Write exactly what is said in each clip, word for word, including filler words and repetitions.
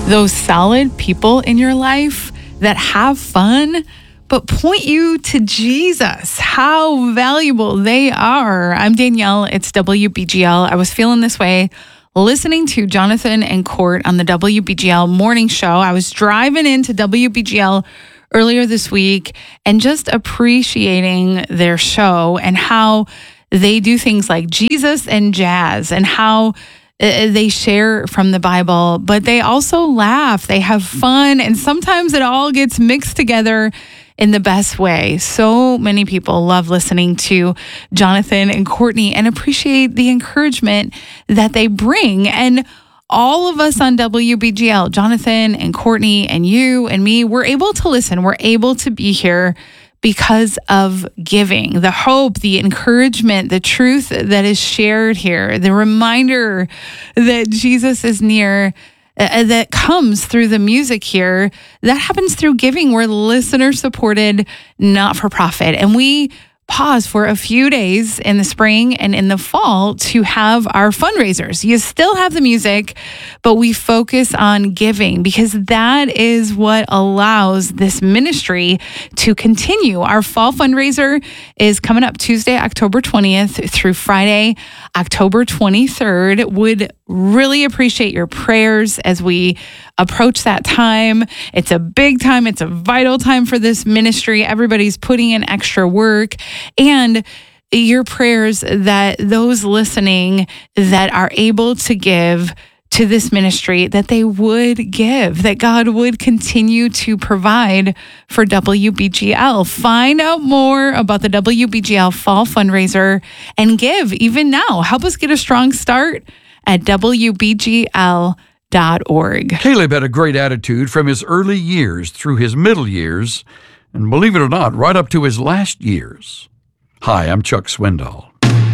those solid people in your life that have fun, but point you to Jesus, how valuable they are. I'm Danielle. It's W B G L. I was feeling this way listening to Jonathan and Court on the W B G L morning show. I was driving into W B G L earlier this week and just appreciating their show and how they do things like Jesus and jazz and how they share from the Bible, but they also laugh, they have fun, and sometimes it all gets mixed together in the best way. So many people love listening to Jonathan and Courtney and appreciate the encouragement that they bring. And all of us on W B G L, Jonathan and Courtney and you and me, we're able to listen. We're able to be here because of giving, the hope, the encouragement, the truth that is shared here, the reminder that Jesus is near, uh, that comes through the music here, that happens through giving. We're listener-supported, not-for-profit. And we pause for a few days in the spring and in the fall to have our fundraisers. You still have the music, but we focus on giving because that is what allows this ministry to continue. Our fall fundraiser is coming up Tuesday, October twentieth through Friday, October twenty-third. Would really appreciate your prayers as we approach that time. It's a big time. It's a vital time for this ministry. Everybody's putting in extra work, and your prayers that those listening that are able to give to this ministry, that they would give, that God would continue to provide for W B G L. Find out more about the W B G L Fall Fundraiser and give even now. Help us get a strong start at W B G L dot org. Caleb had a great attitude from his early years through his middle years, and believe it or not, right up to his last years. Hi, I'm Chuck Swindoll.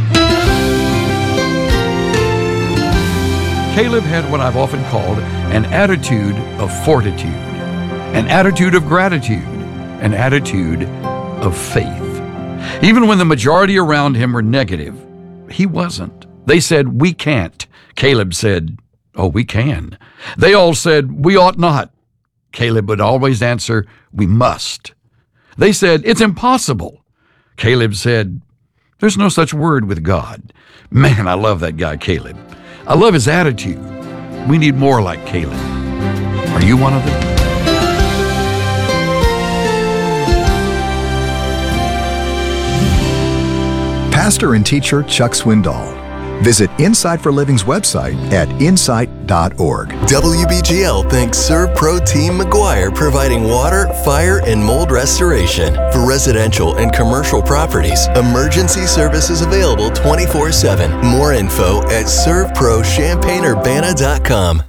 Caleb had what I've often called an attitude of fortitude, an attitude of gratitude, an attitude of faith. Even when the majority around him were negative, he wasn't. They said, "We can't." Caleb said, "Oh, we can." They all said, "We ought not." Caleb would always answer, "We must." They said, "It's impossible." Caleb said, "There's no such word with God." Man, I love that guy, Caleb. I love his attitude. We need more like Caleb. Are you one of them? Pastor and teacher Chuck Swindoll. Visit Insight for Living's website at insight dot org. W B G L thanks ServPro Team McGuire, providing water, fire, and mold restoration for residential and commercial properties. Emergency services available twenty-four seven. More info at serve pro champaign urbana dot com.